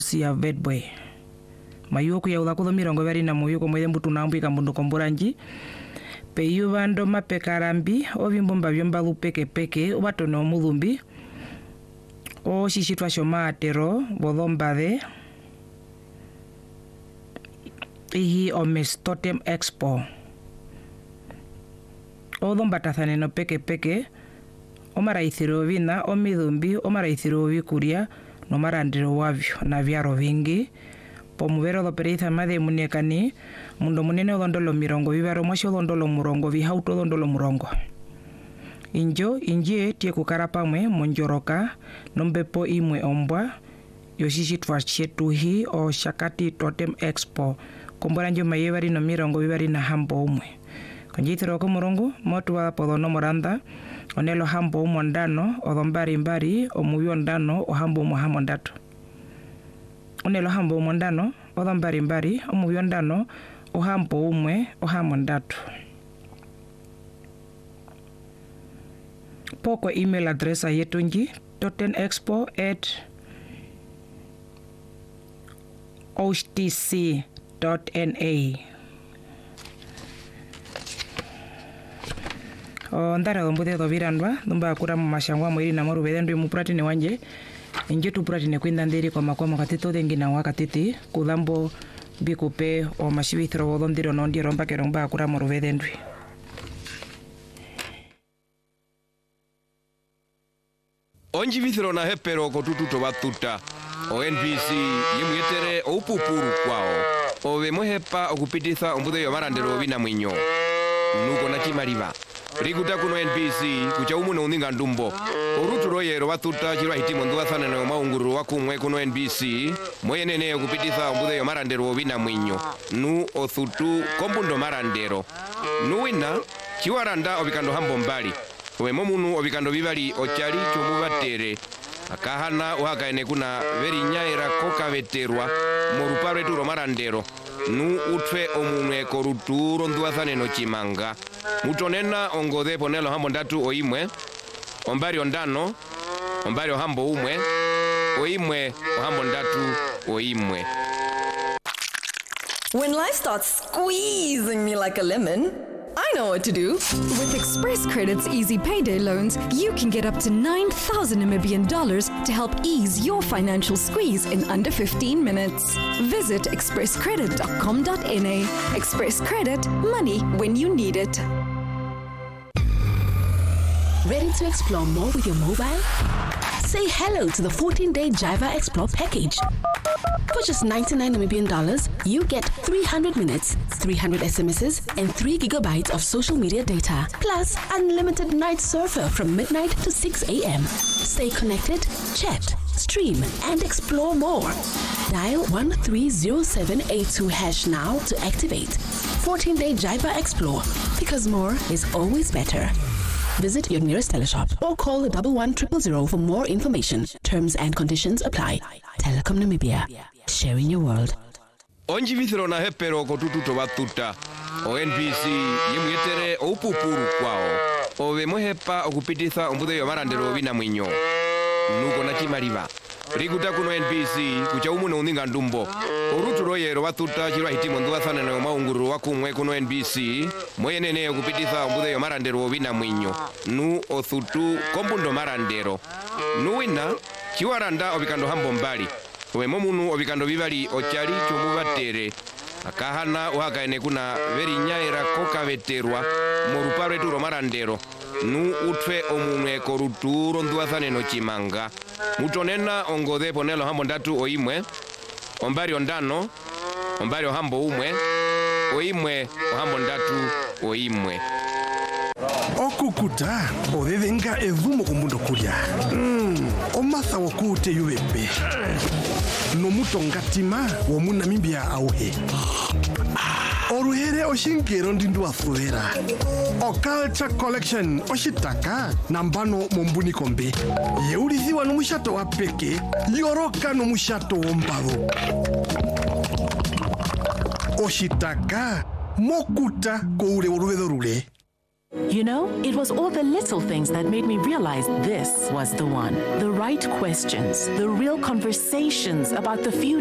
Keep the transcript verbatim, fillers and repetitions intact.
ya Vedboy mayuko ya ulakulo mirongo bari na muyuko mwede mbutu nambu kambundo komburanji peyu bando mapekarambi obimbomba byomba lupeke peke obatono mulumbi o shishitwa shoma atero bodombade ihi omes totem expo odombatathane no peke peke omaraithiro bina omidumbi omaraithiro bikuria no marandiro wabyo na byaro bingi pomubero do pereitha made munekani mundo munene odondolo mirongo bibaro mwasho odondolo murongo bihauto odondolo murongo injo inje tie kukara pamwe monjoroka nombepo imwe ombwa yoshishitwa chetuhi o Shakati Totem Expo komboranjo mayebari no mirongo bibari na hambo umwe kanjitiro ko murongo motu wa podono moranda onelo hambo umondano odombari mbari omuyondano o hambo muhamondatu onelo hambo umondano odombari mbari omuyondano o hambo umwe o hamondatu poko email address yetunji totemexpo at o t c dot n a o ndara dombude do virandwa ndumba kura mashangwa mwiri na moru bedendo mupurati ne wanje inje tu purati ne kwinda ndiri kwa makoma katito dengi na wakatiti kudambo bikupe o mashibithro bodondiro no ndiro mba keromba kura moru bedendo onji vithiro na hepero ko tututo batuta o N B C yimwetere o pupuru kwao o bemohepa okupititha ombude yo marandero bina mwinyo nuko na kimariba rikuta kuno N B C kucha umuno uninga ndumbo oruturo yero batuta chirwa hitimo nduwathana no maunguru wakumwe kuno N B C moyenene okupititha ombude yo marandero bina mwinyo nu othutu kombundo marandero nuwina chiwaranda obikando hambo mbali wemo munu obikando bibali ochali chomubatere akahana uhakaene kuna veri nyaira koka veterwa morupare turo marandero nu utwe omunwe koruturo nduwathane no chimanga mutonena ongode ponelo hambo ndatu oimwe ombari ondano ombari hambo umwe oimwe hambo ndatu oimwe. When life starts squeezing me like a lemon, I know what to do. With Express Credit's easy payday loans, you can get up to nine thousand Namibian dollars to help ease your financial squeeze in under fifteen minutes. Visit express credit dot com dot n a. Express Credit, money when you need it. Ready to explore more with your mobile? Say hello to the fourteen-day Jaiva Explore package. For just ninety-nine Namibian dollars, you get three hundred minutes, three hundred S M Ses, and three gigabytes of social media data, plus unlimited night surfer from midnight to six a m Stay connected, chat, stream, and explore more. Dial one three zero seven eight two hash now to activate. fourteen-day Jaiva Explore, because more is always better. Visit your nearest teleshop or call the double one triple zero for more information. Terms and conditions apply. Telecom Namibia, sharing your world. Onji vithiro na hepero ko tututo batuta o N B C yimwetere o pupuru kwao o bemohepa okupititha ombude yo marandero bina mwinyo nuko na kimariba rikuta kuno N B C kucha umuno uninga ndumbo oruturo yero batuta chirwa hitimo nduwathana no maunguru wakumwe kuno N B C moyenene okupititha ombude yo marandero bina mwinyo nu othutu kombundo marandero nuwina chiwaranda obikando hambo mbali wemo munu obikando bibali ochali chomubatere akahana uhakaene kuna veri nyaira koka veterwa morupare turo marandero nu utwe omunwe koruturo nduwathane no chimanga mutonena ongode ponelo hambo ndatu oimwe ombari ondano ombari hambo umwe oimwe hambo ndatu oimwe okukuta ovevenga evumo kumundo kulya mm. omatha wokute yuvepe nomutongatima womunamibia auhe oruhere oshinkero ndindu afuvera o culture collection oshitaka nambano mombuni kombe yeulithiwa nomushato wa peke yoroka nomushato wombavo oshitaka mokuta koule oruvedho rule You know, it was all the little things that made me realize this was the one. The right questions, the real conversations about the future.